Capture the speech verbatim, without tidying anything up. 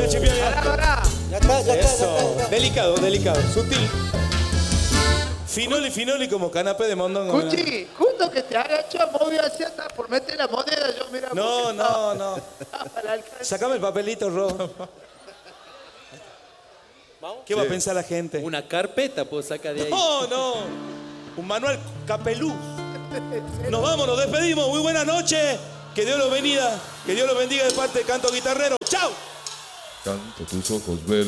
chipión. Ya está, ya está, ya Eso. está. Delicado, delicado, sutil. Finoli, finoli como canapé de mondongo. Cuchi, justo que te haga hecho movida así hasta por meter la moneda, yo mira. No, no, no. Para el alcance. Sacame el papelito, Ro. ¿Qué va a pensar la gente? Una carpeta puedo sacar de ahí. No, no. Un manual capelú. Nos vamos, nos despedimos. Muy buenas noches. Que Dios los bendiga. Que Dios los bendiga de parte de Canto Guitarrero. ¡Chao! Canto tus ojos verdes.